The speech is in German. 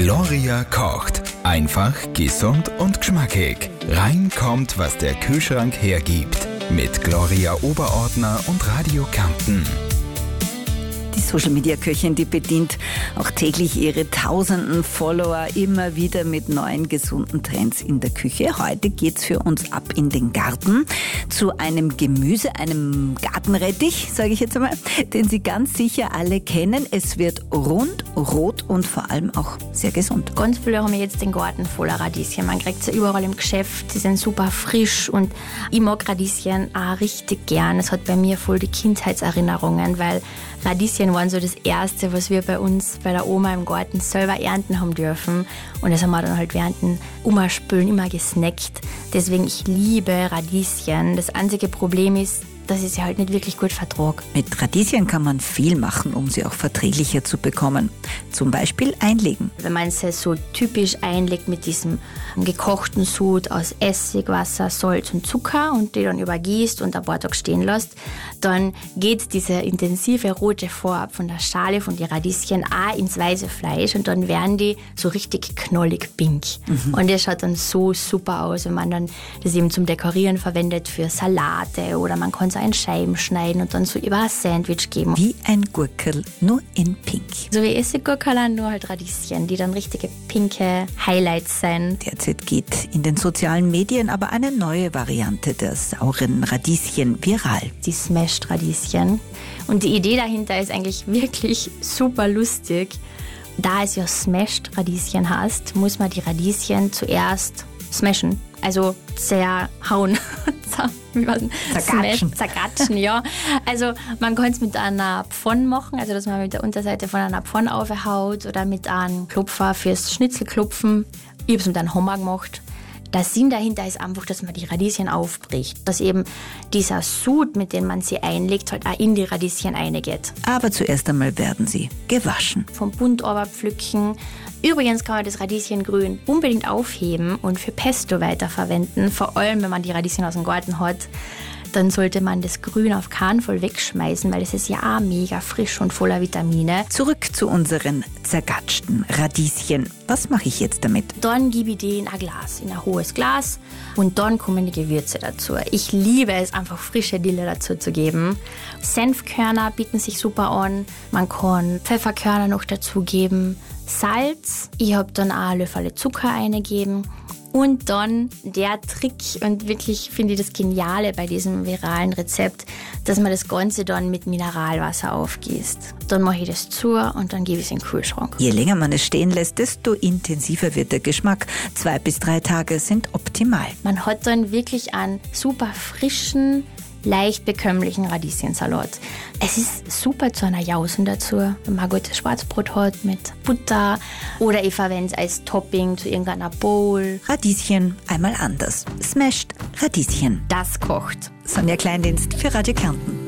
Gloria kocht. Einfach, gesund und geschmackig. Rein kommt, was der Kühlschrank hergibt. Mit Gloria Oberordner und Radio Kärnten. Die Social-Media-Köchin, die bedient auch täglich ihre tausenden Follower immer wieder mit neuen gesunden Trends in der Küche. Heute geht's für uns ab in den Garten zu einem Gemüse, einem Gartenrettich, sage ich jetzt einmal, den Sie ganz sicher alle kennen. Es wird rund, rot und vor allem auch sehr gesund. Ganz viele haben jetzt den Garten voller Radieschen. Man kriegt sie überall im Geschäft. Sie sind super frisch und ich mag Radieschen auch richtig gern. Es hat bei mir voll die Kindheitserinnerungen, weil Radieschen waren so das Erste, was wir bei uns, bei der Oma im Garten selber ernten haben dürfen. Und das haben wir dann halt während dem Umspülen immer gesnackt. Deswegen, ich liebe Radieschen. Das einzige Problem ist, dass ich sie halt nicht wirklich gut vertrage. Mit Radieschen kann man viel machen, um sie auch verträglicher zu bekommen. Zum Beispiel einlegen. Wenn man sie so typisch einlegt mit diesem gekochten Sud aus Essig, Wasser, Salz und Zucker und die dann übergießt und ein paar Tage stehen lässt, dann geht diese intensive rote Farbe von der Schale von den Radieschen auch ins weiße Fleisch und dann werden die so richtig knollig pink. Und das schaut dann so super aus, wenn man dann das eben zum Dekorieren verwendet für Salate oder man kann es auch in Scheiben schneiden und dann so über ein Sandwich geben. Wie ein Gurkel, nur in pink. So wie Essiggurkel, nur halt Radieschen, die dann richtige pinke Highlights sein. Derzeit geht in den sozialen Medien aber eine neue Variante der sauren Radieschen viral. Die Smashed Radieschen. Und die Idee dahinter ist eigentlich wirklich super lustig. Da es ja Smashed Radieschen heißt, muss man die Radieschen zuerst smashen. Also zerhauen. Zergatschen, ja. Also man kann es mit einer Pfanne machen, also dass man mit der Unterseite von einer Pfanne aufhaut oder mit einem Klopfer fürs Schnitzelklopfen. Ich habe es mit einem Hammer gemacht. Der Sinn dahinter ist einfach, dass man die Radieschen aufbricht. Dass eben dieser Sud, mit dem man sie einlegt, halt auch in die Radieschen reingeht. Aber zuerst einmal werden sie gewaschen. Vom Bund pflücken. Übrigens kann man das Radieschengrün unbedingt aufheben und für Pesto weiterverwenden. Vor allem, wenn man die Radieschen aus dem Garten hat. Dann sollte man das Grün auf keinen Fall wegschmeißen, weil es ist ja auch mega frisch und voller Vitamine. Zurück zu unseren zergatschten Radieschen. Was mache ich jetzt damit? Dann gebe ich die in ein Glas, in ein hohes Glas und dann kommen die Gewürze dazu. Ich liebe es, einfach frische Dille dazu zu geben. Senfkörner bieten sich super an. Man kann Pfefferkörner noch dazu geben. Salz. Ich habe dann auch einen Löffel Zucker eingegeben. Und dann der Trick, und wirklich finde ich das Geniale bei diesem viralen Rezept, dass man das Ganze dann mit Mineralwasser aufgießt. Dann mache ich das zu und dann gebe ich es in den Kühlschrank. Je länger man es stehen lässt, desto intensiver wird der Geschmack. 2 bis 3 Tage sind optimal. Man hat dann wirklich einen super frischen, leicht bekömmlichen Radieschensalat. Es ist super zu einer Jausen dazu, wenn man gutes Schwarzbrot hat mit Butter oder ich verwende es als Topping zu irgendeiner Bowl. Radieschen einmal anders. Smashed Radieschen. Das kocht. Sonja Kleindienst für Radio Kärnten.